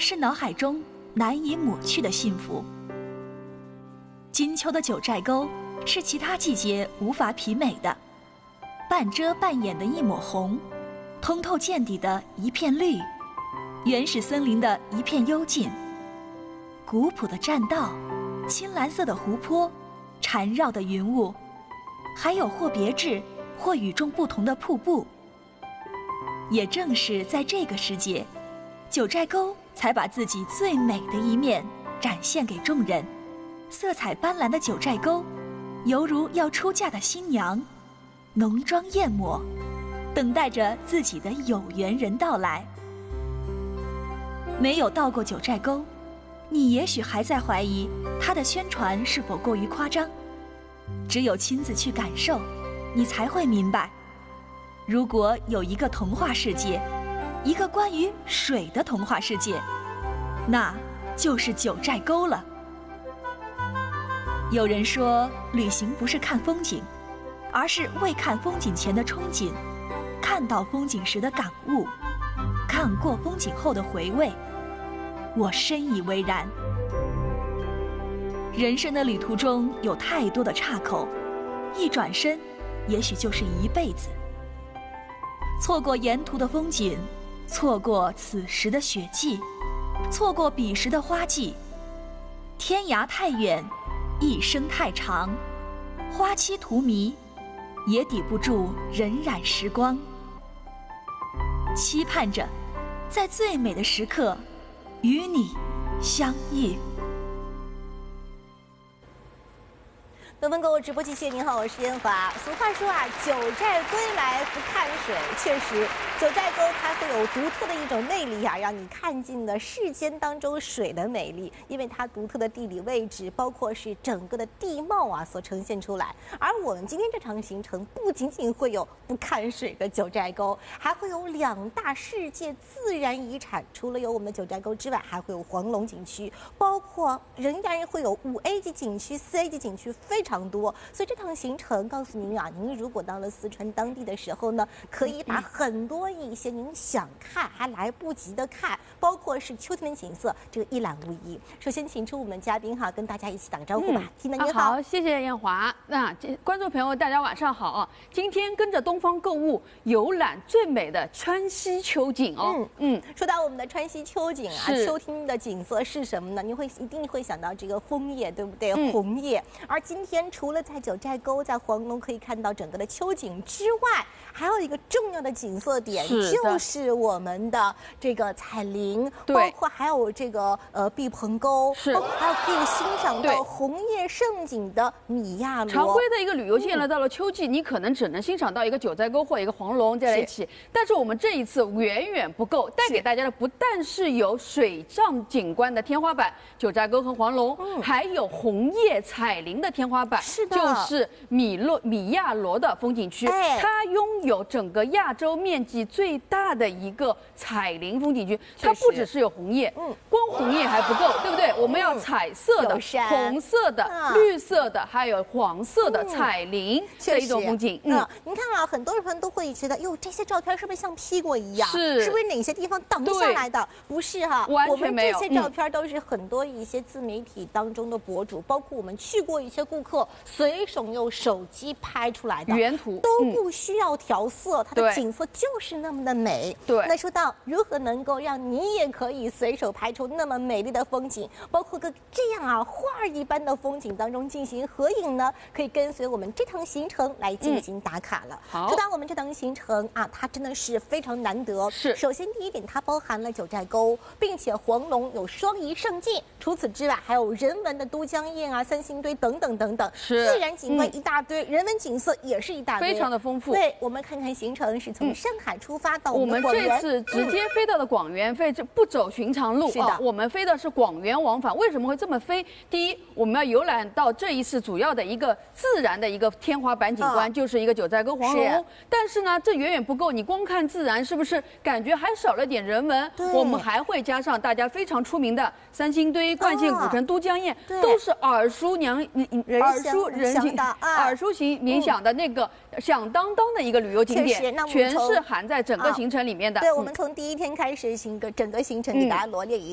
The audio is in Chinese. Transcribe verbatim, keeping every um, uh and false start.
是脑海中难以抹去的幸福。金秋的九寨沟是其他季节无法媲美的，半遮半掩的一抹红，通透见底的一片绿，原始森林的一片幽静，古朴的栈道，青蓝色的湖泊，缠绕的云雾，还有或别致或与众不同的瀑布。也正是在这个时节，九寨沟才把自己最美的一面展现给众人。色彩斑斓的九寨沟，犹如要出嫁的新娘，浓妆艳抹，等待着自己的有缘人到来。没有到过九寨沟，你也许还在怀疑它的宣传是否过于夸张。只有亲自去感受，你才会明白，如果有一个童话世界，一个关于水的童话世界，那就是九寨沟了。有人说，旅行不是看风景，而是未看风景前的憧憬，看到风景时的感悟，看过风景后的回味。我深以为然。人生的旅途中有太多的岔口，一转身，也许就是一辈子。错过沿途的风景，错过此时的雪霁，错过彼时的花季。天涯太远，一生太长，花期荼蘼，也抵不住荏苒时光。期盼着，在最美的时刻，与你相遇。 东风购物直播继续，您好，我是燕华。俗话说啊，九寨归来不看水，确实，九寨沟它会有独特的一种魅力啊，让你看尽了世间当中水的美丽，因为它独特的地理位置，包括是整个的地貌啊所呈现出来。而我们今天这场行程不仅仅会有不看水的九寨沟，还会有两大世界自然遗产，除了有我们的九寨沟之外，还会有黄龙景区，包括仍然会有五 A 级景区、四 A 级景区，非常。常多，所以这趟行程告诉您啊，您如果到了四川当地的时候呢，可以把很多一些您想看还来不及的看，包括是秋天的景色，这个一览无遗。首先，请出我们嘉宾哈，跟大家一起打个招呼吧。缇娜、嗯、你好、 啊，好，谢谢燕华。那观众朋友，大家晚上好啊！今天跟着东方购物游览最美的川西秋景哦。 嗯嗯，说到我们的川西秋景啊，秋天的景色是什么呢？你会一定会想到这个枫叶，对不对？嗯、红叶。而今天除了在九寨沟、在黄龙可以看到整个的秋景之外，还有一个重要的景色点，就是我们的这个彩林，包括还有这个呃毕棚沟，包括还有可以欣赏到红叶盛景的米亚罗。 常规的一个旅游线呢，到了秋季，你可能只能欣赏到一个九寨沟或一个黄龙在一起，但是我们这一次远远不够，带给大家的不但是有水上景观的天花板九寨沟和黄龙，嗯、还有红叶彩林的天花板。 是的， 就是米洛米亚罗的风景区，哎、它拥有整个亚洲面积最大的一个彩林风景区。它不只是有红叶，嗯，光红叶还不够，对不对？我们要彩色的、嗯、红色的、嗯、绿色的，还有黄色的彩林的一种风景。 嗯，嗯您看啊，很多人都会觉得，哟，这些照片是不是像 P 过一样？ 是， 是不是哪些地方挡下来的？不是哈， 完全没有。 我们这些照片都是很多一些自媒体当中的博主，包括我们去过一些顾客。随手用手机拍出来的原图都不需要调色，嗯、它的景色就是那么的美。 对， 那说到如何能够让你也可以随手拍出那么美丽的风景，包括个这样啊画一般的风景当中进行合影呢，可以跟随我们这趟行程来进行打卡了。嗯、说到我们这趟行程啊，它真的是非常难得。 是， 首先第一点，它包含了九寨沟，并且黄龙有双遗胜境，除此之外还有人文的都江堰啊、三星堆等等等等。 是。 自然景观一大堆，嗯、人文景色也是一大堆， 非常的丰富。 对，我们看看行程是从上海出发到我们广元。我们这次直接飞到了广元，飞这不走寻常路啊、哦，我们飞的是广元往返。为什么会这么飞？第一，我们要游览到这一次主要的一个自然的一个天花板景观，哦、就是一个九寨沟黄龙。但是呢，这远远不够，你光看自然是不是感觉还少了点人文？我们还会加上大家非常出名的三星堆、灌县古城、都江堰，都是耳熟娘耳熟人情、耳熟能详的那个响当当的一个旅游景点，全是含在整个行程里面的。 对，我们从第一天开始行个整个行程给大家罗列一。